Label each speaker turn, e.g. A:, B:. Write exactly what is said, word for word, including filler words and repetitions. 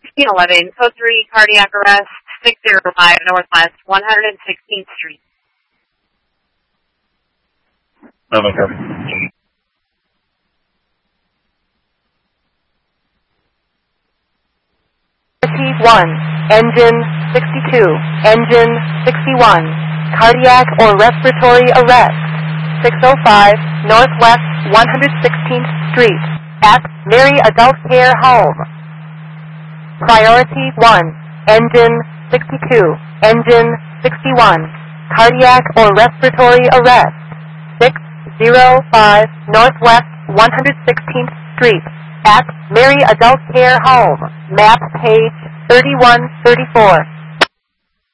A: sixteen eleven, code three, cardiac arrest, six zero five Northwest, one hundred sixteenth Street.
B: Okay.
C: one, engine sixty-two, engine sixty-one, cardiac or respiratory arrest, six oh five Northwest one hundred sixteenth Street, at Mary Adult Care Home. Priority one, engine sixty-two, engine sixty-one, cardiac or respiratory arrest, six oh five Northwest one hundred sixteenth Street, at Mary Adult Care Home, map page thirty-one thirty-four.